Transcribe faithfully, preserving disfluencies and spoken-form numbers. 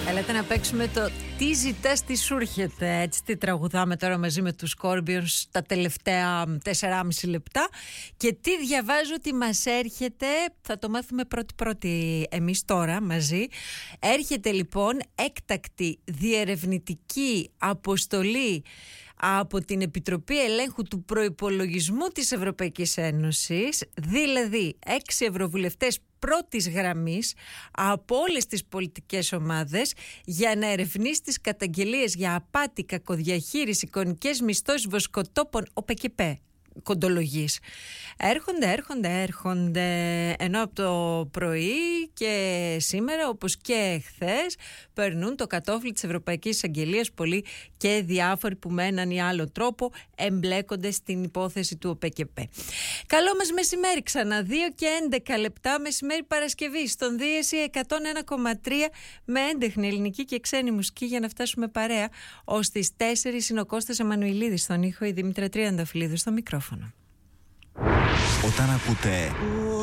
Έλατε να παίξουμε το «Τι ζητάς, τι σου έρχεται». Έτσι τι τραγουδάμε τώρα μαζί με τους Scorpions τα τελευταία τεσσεράμισι λεπτά. Και τι διαβάζω ότι μας έρχεται, θα το μάθουμε πρώτη-πρώτη εμείς τώρα μαζί. Έρχεται λοιπόν έκτακτη διερευνητική αποστολή από την Επιτροπή Ελέγχου του Προϋπολογισμού της Ευρωπαϊκής Ένωσης, δηλαδή έξι ευρωβουλευτές πρώτης γραμμής από όλες τις πολιτικές ομάδες για να ερευνήσει τις καταγγελίες για απάτη, κακοδιαχείριση, εικονικές μισθώσεις, βοσκοτόπων, ΟΠΕΚΕΠΕ, κοντολογής. Έρχονται, έρχονται, έρχονται, ενώ από το πρωί και σήμερα, όπως και χθες, περνούν το κατόφλι της Ευρωπαϊκής Αγγελίας πολλοί και διάφοροι που με έναν ή άλλο τρόπο εμπλέκονται στην υπόθεση του ΟΠΕΚΕΠΕ. Καλό μας μεσημέρι ξανά, δύο και έντεκα λεπτά, μεσημέρι Παρασκευή, στον Δίεση εκατόν ένα κόμμα τρία με έντεχνη ελληνική και ξένη μουσική για να φτάσουμε παρέα ως τις τέσσερις. Είναι ο Κώστας Εμμανουηλίδης στον ήχο, η Δήμητρα Τριανταφυλλίδου στο μικρόφωνο. Όταν ακούτε